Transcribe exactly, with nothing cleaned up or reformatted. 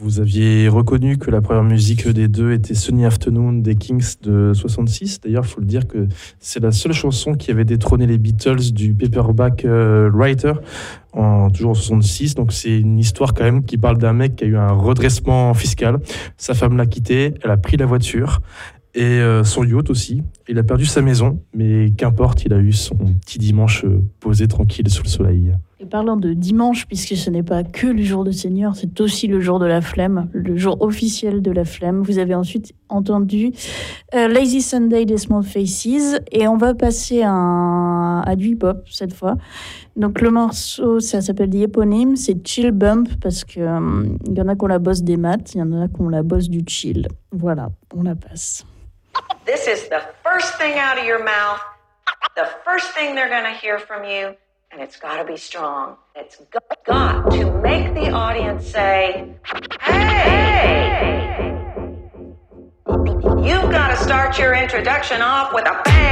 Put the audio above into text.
Vous aviez reconnu que la première musique des deux était Sunny Afternoon des Kings de soixante-six. D'ailleurs, il faut le dire que c'est la seule chanson qui avait détrôné les Beatles du Paperback euh, Writer, en, toujours en soixante-six. Donc c'est une histoire quand même qui parle d'un mec qui a eu un redressement fiscal. Sa femme l'a quitté, elle a pris la voiture et euh, son yacht aussi. Il a perdu sa maison, mais qu'importe, il a eu son petit dimanche euh, posé tranquille sous le soleil. Et parlant de dimanche, puisque ce n'est pas que le jour du Seigneur, c'est aussi le jour de la flemme, le jour officiel de la flemme. Vous avez ensuite entendu euh, Lazy Sunday des Small Faces, et on va passer à, à du hip-hop cette fois. Donc le morceau, ça s'appelle The Eponyme, c'est Chill Bump, parce qu'il euh, y en a qui ont la bosse des maths, il y en a qui ont la bosse du chill. Voilà, on la passe. This is the first thing out of your mouth, the first thing they're going to hear from you. And it's got to be strong. It's got to make the audience say, hey! You've got to start your introduction off with a bang!